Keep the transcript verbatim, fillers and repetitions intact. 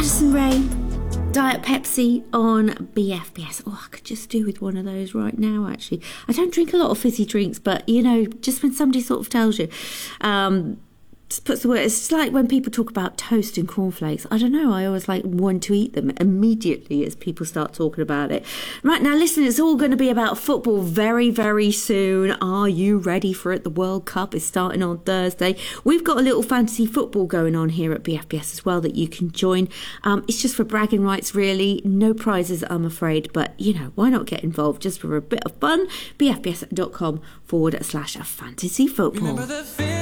Addison Rae, Diet Pepsi on B F B S. Oh, I could just do with one of those right now, actually. I don't drink a lot of fizzy drinks, but, you know, just when somebody sort of tells you, um, just puts the word, it's like when people talk about toast and cornflakes. I don't know, I always like want to eat them immediately as people start talking about it. Right, now listen, it's all going to be about football very, very soon. Are you ready for it? The World Cup is starting on Thursday. We've got a little fantasy football going on here at B F B S as well that you can join. Um, it's just for bragging rights, really. No prizes, I'm afraid, but, you know, why not get involved just for a bit of fun? B F B S dot com forward slash fantasy football.